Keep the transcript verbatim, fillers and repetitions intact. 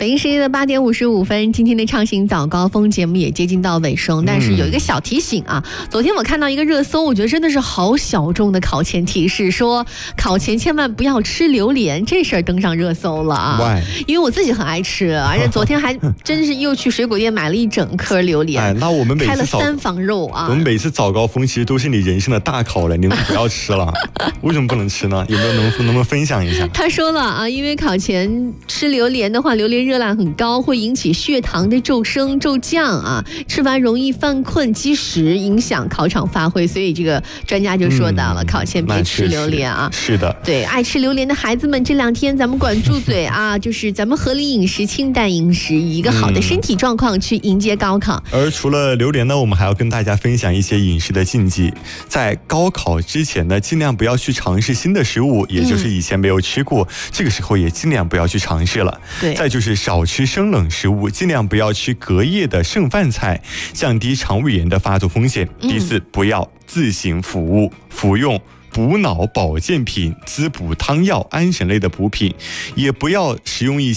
北京时间的八点五十五分，今天的畅行早高峰节目也接近到尾声，但是有一个小提醒啊，嗯、昨天我看到一个热搜，我觉得真的是好小众的考前提示，说考前千万不要吃榴莲，这事儿登上热搜了啊。 Why？ 因为我自己很爱吃，而且昨天还真是又去水果店买了一整颗榴莲。 哎，那我们每次开了三房肉啊。 我们每次早高峰其实都是你人生的大考了，你们不要吃了。为什么不能吃呢？有没有能能不能分享一下？ 他说了啊，因为考前吃榴莲的话，榴莲热量很高，会引起血糖的骤升骤降啊，吃完容易犯困积食，影响考场发挥，所以这个专家就说到了，嗯、考前别吃榴莲啊。 是的， 对，爱吃榴莲的孩子们，这两天咱们管住嘴啊，就是咱们合理饮食、清淡饮食，以一个好的身体状况去迎接高考。 嗯、而除了榴莲呢，我们还要跟大家分享一些饮食的禁忌，在高考之前呢，尽量不要去尝试新的食物，也就是以前没有吃过，嗯、这个时候也尽量不要去尝试了。 对， 再就是少吃生冷食物，尽量不要吃隔夜的剩饭菜，降低肠胃炎的发作风险。嗯、第四，不要自行服务服用补脑保健品、滋补汤药、安神类的补品，也不要食用一些